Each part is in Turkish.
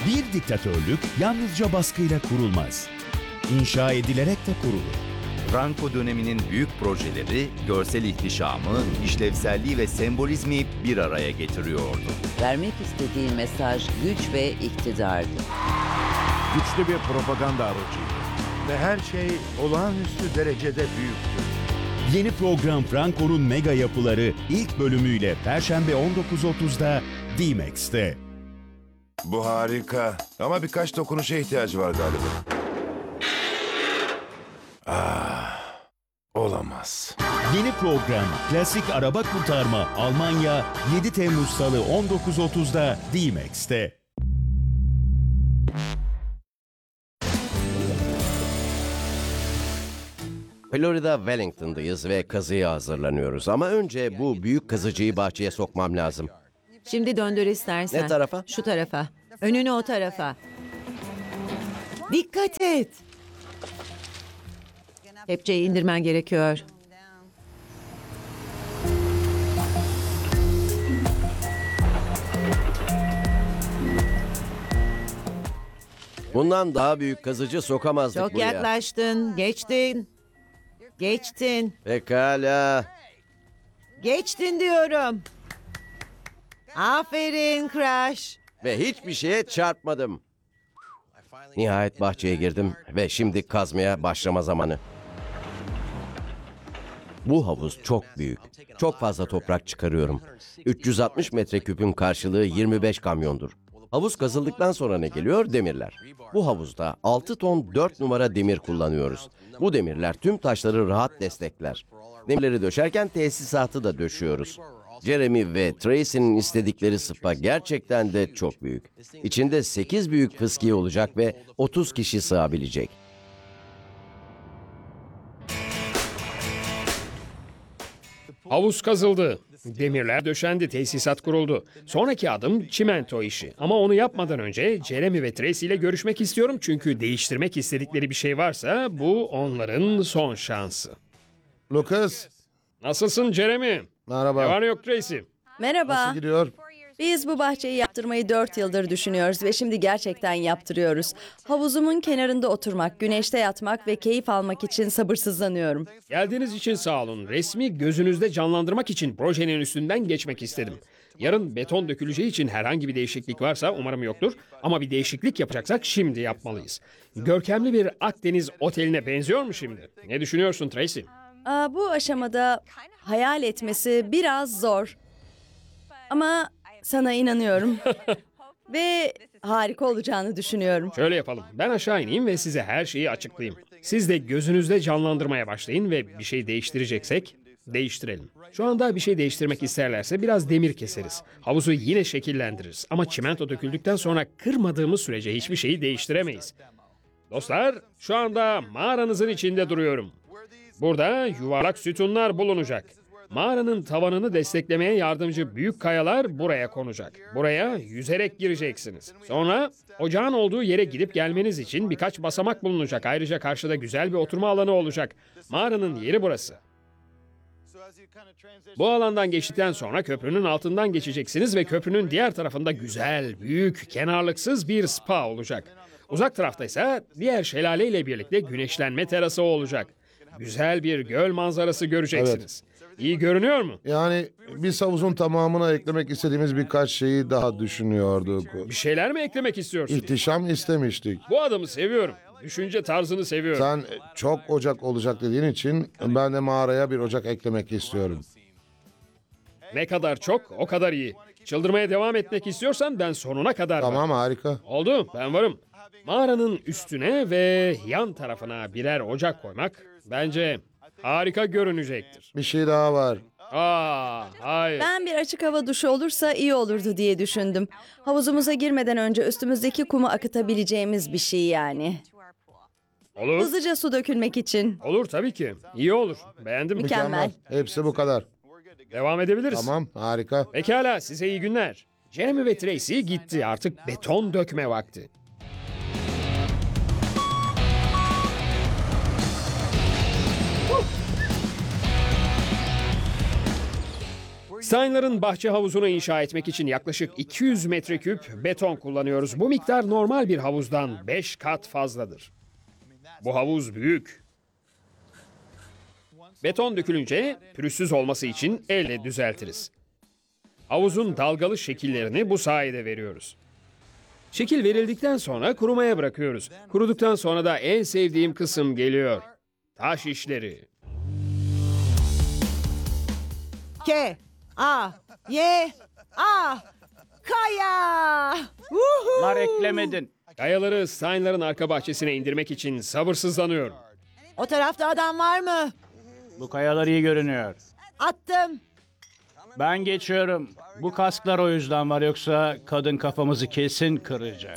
Bir diktatörlük yalnızca baskıyla kurulmaz. İnşa edilerek de kurulur. Franco döneminin büyük projeleri, görsel ihtişamı, işlevselliği ve sembolizmi bir araya getiriyordu. Vermek istediği mesaj güç ve iktidardı. Güçlü bir propaganda aracıydı. Ve her şey olağanüstü derecede büyüktü. Yeni program Franco'nun mega yapıları ilk bölümüyle Perşembe 19.30'da D-Max'te. Bu harika. Ama birkaç dokunuşa ihtiyacı var galiba. Olamaz. Yeni program Klasik Araba Kurtarma Almanya 7 Temmuz Salı 19.30'da D-Max'te. Florida Wellington'dayız ve kazıya hazırlanıyoruz. Ama önce bu büyük kazıcıyı bahçeye sokmam lazım. Şimdi döndür istersen. Ne tarafa? Şu tarafa. Önünü o tarafa. Dikkat et. Kepçeyi indirmen gerekiyor. Bundan daha büyük kazıcı sokamazdık Çok buraya. yaklaştın. Geçtin. Geçtin. Pekala. Geçtin diyorum. Aferin Crash. Ve hiçbir şeye çarpmadım. Nihayet bahçeye girdim ve şimdi kazmaya başlama zamanı. Bu havuz çok büyük. Çok fazla toprak çıkarıyorum. 360 metreküpün karşılığı 25 kamyondur. Havuz kazıldıktan sonra ne geliyor? Demirler. Bu havuzda 6 ton 4 numara demir kullanıyoruz. Bu demirler tüm taşları rahat destekler. Demirleri döşerken tesisatı da döşüyoruz. Jeremy ve Tracy'nin istedikleri sıpa gerçekten de çok büyük. İçinde 8 büyük fıskiye olacak ve 30 kişi sığabilecek. Havuz kazıldı. Demirler döşendi, tesisat kuruldu. Sonraki adım çimento işi. Ama onu yapmadan önce Jeremy ve Tracy ile görüşmek istiyorum. Çünkü değiştirmek istedikleri bir şey varsa bu onların son şansı. Lucas, Nasılsın Jeremy? merhaba. Ne var ne yok Tracy? Merhaba. Nasıl gidiyor? Biz bu bahçeyi yaptırmayı 4 yıldır düşünüyoruz ve şimdi gerçekten yaptırıyoruz. Havuzumun kenarında oturmak, güneşte yatmak ve keyif almak için sabırsızlanıyorum. Geldiğiniz için sağ olun. Resmi gözünüzde canlandırmak için projenin üstünden geçmek istedim. Yarın beton döküleceği için herhangi bir değişiklik varsa umarım yoktur. Ama bir değişiklik yapacaksak şimdi yapmalıyız. Görkemli bir Akdeniz oteline benziyor mu şimdi? Ne düşünüyorsun Tracy? Bu aşamada hayal etmesi biraz zor. Ama sana inanıyorum. Ve harika olacağını düşünüyorum. Şöyle yapalım. Ben aşağı ineyim ve size her şeyi açıklayayım. Siz de gözünüzde canlandırmaya başlayın ve bir şey değiştireceksek değiştirelim. Şu anda bir şey değiştirmek isterlerse biraz demir keseriz. Havuzu yine şekillendiririz. Ama çimento döküldükten sonra kırmadığımız sürece hiçbir şeyi değiştiremeyiz. Dostlar, şu anda mağaranızın içinde duruyorum. Burada yuvarlak sütunlar bulunacak. Mağaranın tavanını desteklemeye yardımcı büyük kayalar buraya konacak. Buraya yüzerek gireceksiniz. Sonra ocağın olduğu yere gidip gelmeniz için birkaç basamak bulunacak. Ayrıca karşıda güzel bir oturma alanı olacak. Mağaranın yeri burası. Bu alandan geçtikten sonra köprünün altından geçeceksiniz ve köprünün diğer tarafında güzel, büyük, kenarlıksız bir spa olacak. Uzak tarafta ise diğer şelale ile birlikte güneşlenme terası olacak. Güzel bir göl manzarası göreceksiniz. İyi görünüyor mu? Yani biz havuzun tamamına eklemek istediğimiz birkaç şeyi daha düşünüyorduk. Bir şeyler mi eklemek istiyorsun? İhtişam istemiştik. Bu adamı seviyorum. Düşünce tarzını seviyorum. Sen çok ocak olacak dediğin için ben de mağaraya bir ocak eklemek istiyorum. Ne kadar çok, o kadar iyi. Çıldırmaya devam etmek istiyorsan ben sonuna kadar varım. Tamam, harika. Oldu, ben varım. Mağaranın üstüne ve yan tarafına birer ocak koymak bence harika görünecektir. Bir şey daha var. Hayır. Ben bir açık hava duşu olursa iyi olurdu diye düşündüm. Havuzumuza girmeden önce üstümüzdeki kumu akıtabileceğimiz bir şey yani. Olur. Hızlıca su dökülmek için. Olur tabii ki. İyi olur. Beğendim. Mükemmel. Hepsi bu kadar. Devam edebiliriz. Tamam, harika. Pekala, size iyi günler. Jeremy ve Tracy gitti. Artık beton dökme vakti. Steiner'ın bahçe havuzunu inşa etmek için yaklaşık 200 metreküp beton kullanıyoruz. Bu miktar normal bir havuzdan 5 kat fazladır. Bu havuz büyük. Beton dökülünce pürüzsüz olması için elle düzeltiriz. Havuzun dalgalı şekillerini bu sayede veriyoruz. Şekil verildikten sonra kurumaya bırakıyoruz. Kuruduktan sonra da en sevdiğim kısım geliyor. Taş işleri. K, A, Y, A, Kaya. Woohoo! Lar eklemedin. Kayaları Steiner'ın arka bahçesine indirmek için sabırsızlanıyorum. O tarafta adam var mı? Bu kayalar iyi görünüyor. Attım. Ben geçiyorum. Bu kasklar o yüzden var, yoksa kadın kafamızı kesin kıracak.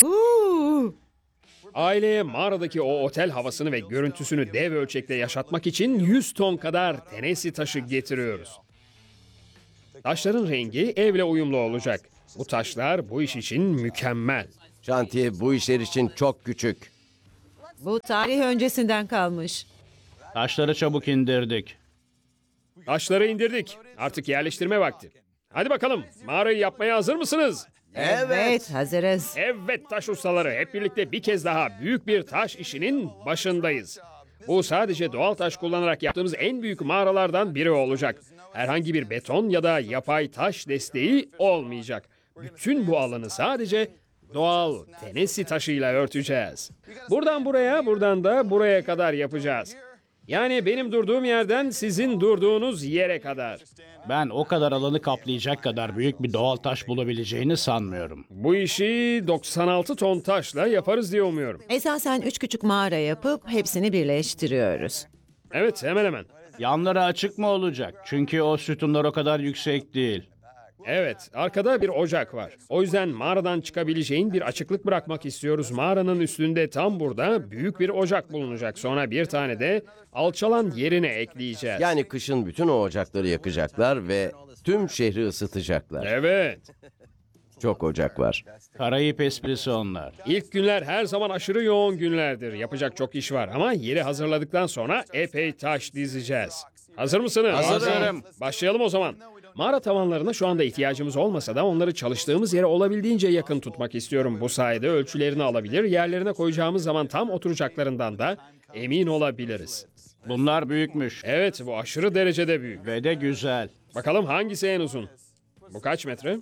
Aileye mağaradaki o otel havasını ve görüntüsünü dev ölçekte yaşatmak için 100 ton kadar Tennessee taşı getiriyoruz. Taşların rengi evle uyumlu olacak. Bu taşlar bu iş için mükemmel. Şantiye bu işler için çok küçük. Bu tarih öncesinden kalmış. Taşları çabuk indirdik. Taşları indirdik. Artık yerleştirme vakti. Hadi bakalım, mağarayı yapmaya hazır mısınız? Evet, hazırız. Evet taş ustaları, hep birlikte bir kez daha büyük bir taş işinin başındayız. Bu sadece doğal taş kullanarak yaptığımız en büyük mağaralardan biri olacak. Herhangi bir beton ya da yapay taş desteği olmayacak. Bütün bu alanı sadece doğal Tennessee taşıyla örteceğiz. Buradan buraya, buradan da buraya kadar yapacağız. Yani benim durduğum yerden sizin durduğunuz yere kadar. Ben o kadar alanı kaplayacak kadar büyük bir doğal taş bulabileceğini sanmıyorum. Bu işi 96 ton taşla yaparız diye umuyorum. Esasen 3 küçük mağara yapıp hepsini birleştiriyoruz. Evet, hemen hemen. Yanları açık mı olacak? Çünkü o sütunlar o kadar yüksek değil. Evet, arkada bir ocak var. O yüzden mağaradan çıkabileceğin bir açıklık bırakmak istiyoruz. Mağaranın üstünde tam burada büyük bir ocak bulunacak. Sonra bir tane de alçalan yerine ekleyeceğiz. Yani kışın bütün o ocakları yakacaklar ve tüm şehri ısıtacaklar. Evet. Çok ocak var. Karayip esprisi onlar. İlk günler her zaman aşırı yoğun günlerdir. Yapacak çok iş var ama yeri hazırladıktan sonra epey taş dizeceğiz. Hazır mısınız? Hazırım. Başlayalım o zaman. Mağara tavanlarına şu anda ihtiyacımız olmasa da onları çalıştığımız yere olabildiğince yakın tutmak istiyorum. Bu sayede ölçülerini alabilir, yerlerine koyacağımız zaman tam oturacaklarından da emin olabiliriz. Bunlar büyükmüş. Evet, bu aşırı derecede büyük. Ve de güzel. Bakalım hangisi en uzun? Bu kaç metre?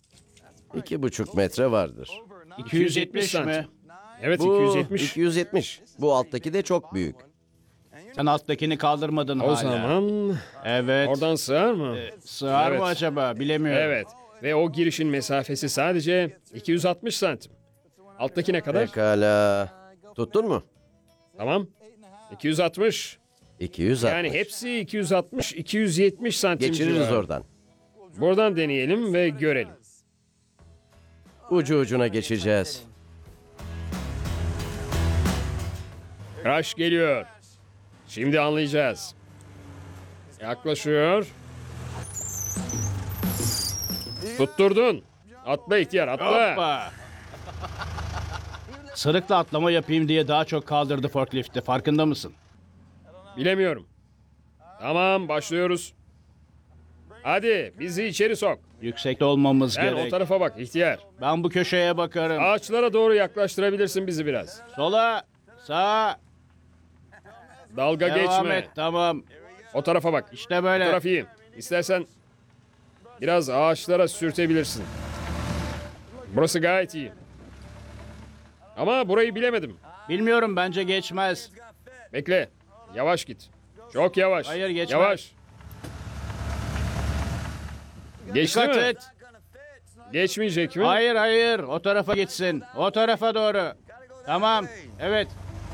2,5 metre vardır. 270 santim. mi? Evet, Bu 270. 270. Bu alttaki de çok büyük. Sen alttakini kaldırmadın O hala. zaman Evet. oradan sığar mı? Sığar Evet. mı acaba? Bilemiyorum. Evet. Ve o girişin mesafesi sadece 260 santim. Alttaki ne kadar? Pekala. Tuttun mu? Tamam. 260. 260. Yani hepsi 260, 270 santim. Geçiririz civarı. oradan. Buradan deneyelim ve görelim. Ucu ucuna geçeceğiz. Crash geliyor. Şimdi anlayacağız. Yaklaşıyor. Tutturdun. Atla ihtiyar, atla. Hoppa. Sırıkla atlama yapayım diye daha çok kaldırdı forklifti. Farkında mısın? Bilemiyorum. Tamam, başlıyoruz. Hadi bizi içeri sok. Yüksekte olmamız Sen o gerek. tarafa bak ihtiyar. Ben bu köşeye bakarım. Ağaçlara doğru yaklaştırabilirsin bizi biraz. Sola, sağa, Dalga devam geçme. et. Tamam. O tarafa bak. İşte Bu böyle. taraf iyi. İstersen biraz ağaçlara sürtebilirsin. Burası gayet iyi. Ama burayı bilemedim. Bilmiyorum, bence geçmez. Bekle. Yavaş git. Çok yavaş. Hayır, geçmez. Yavaş. Geçti Dikkat mi? et. Geçmeyecek mi? Hayır hayır, o tarafa gitsin. O tarafa doğru. Tamam. Evet.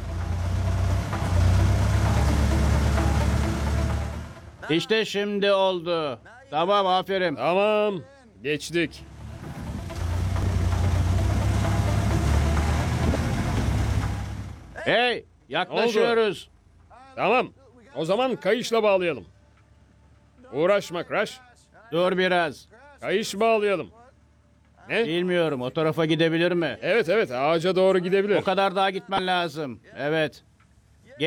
İşte şimdi oldu. Tamam, aferin. Tamam. Geçtik. Hey, yaklaşıyoruz. Tamam. O zaman kayışla bağlayalım. Uğraşma Crash. Dur biraz. Kayış bağlayalım. Ne? Bilmiyorum, o tarafa gidebilir mi? Evet evet, ağaca doğru gidebilir. O kadar daha gitmen lazım. Evet.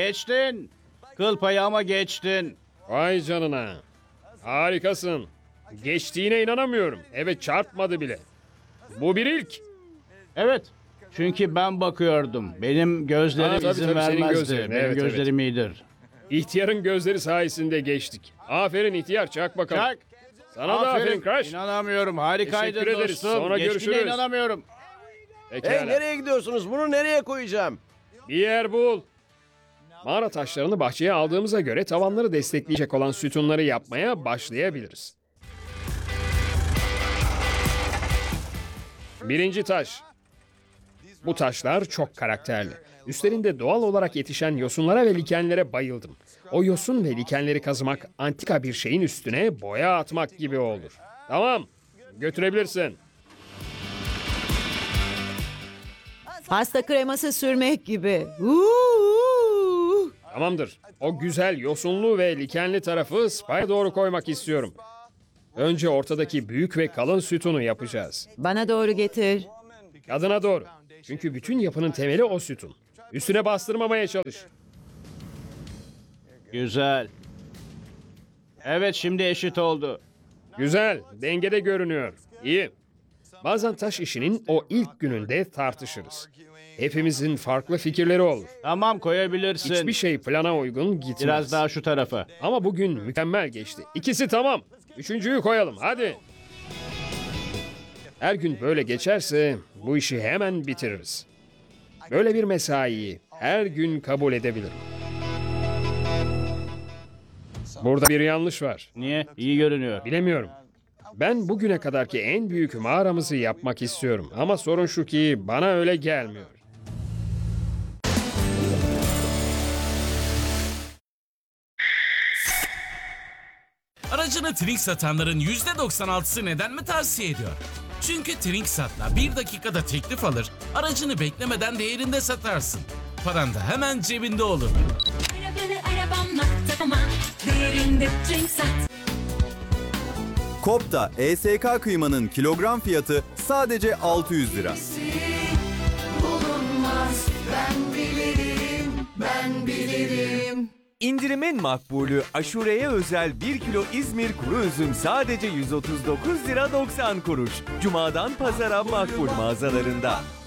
Geçtin. Kıl payı ama geçtin. Vay canına. Harikasın. Geçtiğine inanamıyorum. Evet, çarpmadı bile. Bu bir ilk. Evet. Çünkü ben bakıyordum. Benim gözlerim Ha, tabii, izin tabii, senin vermezdi. gözlerin. Benim Evet, gözlerim iyidir. İhtiyarın gözleri sayesinde geçtik. Aferin ihtiyar, çak bakalım. Çak. Sana da aferin Crash. İnanamıyorum. Harikaydın Teşekkür ederiz. dostum. Sonra Geçtiğine görüşürüz. inanamıyorum. Pekala. Hey, nereye gidiyorsunuz? Bunu nereye koyacağım? Bir yer bul. Mağara taşlarını bahçeye aldığımıza göre tavanları destekleyecek olan sütunları yapmaya başlayabiliriz. Birinci taş. Bu taşlar çok karakterli. Üstlerinde doğal olarak yetişen yosunlara ve likenlere bayıldım. O yosun ve likenleri kazımak antika bir şeyin üstüne boya atmak gibi olur. Tamam, götürebilirsin. Pasta kreması sürmek gibi. Uuu. Tamamdır. O güzel yosunlu ve likenli tarafı Spy'a doğru koymak istiyorum. Önce ortadaki büyük ve kalın sütunu yapacağız. Bana doğru getir. Kadına doğru. Çünkü bütün yapının temeli o sütun. Üstüne bastırmamaya çalış. Güzel. Evet, şimdi eşit oldu. Güzel, dengede görünüyor. İyi. Bazen taş işinin o ilk gününde tartışırız. Hepimizin farklı fikirleri olur. Tamam, koyabilirsin. Hiçbir şey plana uygun gitmez. Biraz daha şu tarafa. Ama bugün mükemmel geçti. İkisi tamam. Üçüncüyü koyalım, hadi. Her gün böyle geçerse bu işi hemen bitiririz. Böyle bir mesaiyi her gün kabul edebilirim. Burada bir yanlış var. Niye? İyi görünüyor. Bilemiyorum. Ben bugüne kadarki en büyük mağaramızı yapmak istiyorum. Ama sorun şu ki bana öyle gelmiyor. Aracını Trink satanların %96'sı neden mi tavsiye ediyor? Çünkü Trink Sat'la 1 dakikada teklif alır, aracını beklemeden değerinde satarsın. Paran da hemen cebinde olur. Kopta ESK kıymanın kilogram fiyatı sadece 600 lira. İndirimin makbulü aşureye özel 1 kilo İzmir kuru üzüm sadece 139 lira 90 kuruş. Cuma'dan pazara makbul mağazalarında.